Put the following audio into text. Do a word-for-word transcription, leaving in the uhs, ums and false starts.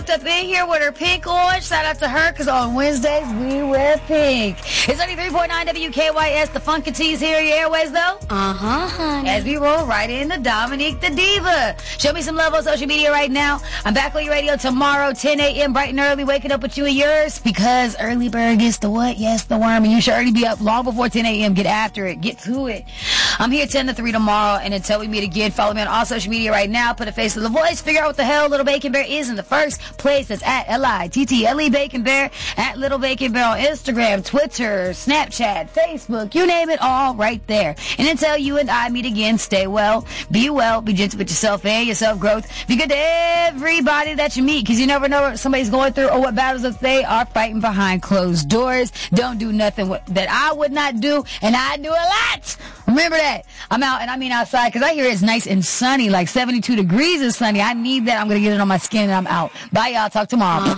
walked up in here with her pink on. Shout out to her, because on Wednesdays we wear pink. It's ninety-three point nine W K Y S, the Funkin' T's here in your airways, though. Uh-huh, honey. As we roll right into Dominique the Diva. Show me some love on social media right now. I'm back on your radio tomorrow, ten a.m., bright and early, waking up with you and yours, because early bird gets the what? Yes, the worm. And you should already be up long before ten a.m. Get after it. Get to it. I'm here ten to three tomorrow, and until we meet again, follow me on all social media right now. Put a face to the voice. Figure out what the hell Little Bacon Bear is in the first place. That's at L I T T L E Bacon Bear, at Little Bacon Bear on Instagram, Twitter, Snapchat, Facebook, you name it, all right there. And until you and I meet again, stay well, be well, be gentle with yourself and your self-growth. Be good to everybody that you meet, because you never know what somebody's going through or what battles that they are fighting behind closed doors. Don't do nothing that I would not do, and I do a lot. Remember that. I'm out, and I mean outside, because I hear it's nice and sunny, like seventy-two degrees is sunny. I need that. I'm going to get it on my skin, and I'm out. Bye, y'all. Talk tomorrow.